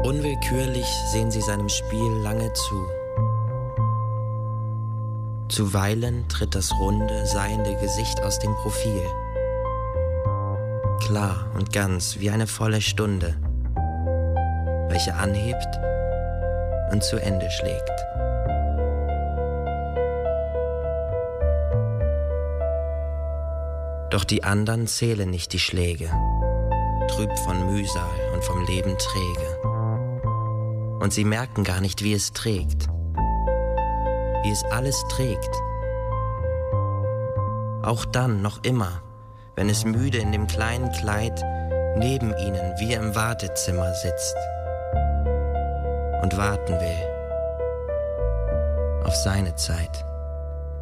Unwillkürlich sehen sie seinem Spiel lange zu. Zuweilen tritt das runde, seiende Gesicht aus dem Profil. Klar und ganz wie eine volle Stunde, welche anhebt und zu Ende schlägt. Doch die andern zählen nicht die Schläge, trüb von Mühsal und vom Leben träge. Und sie merken gar nicht, wie es trägt, wie es alles trägt. Auch dann noch immer, wenn es müde in dem kleinen Kleid neben ihnen wie im Wartezimmer sitzt und warten will auf seine Zeit.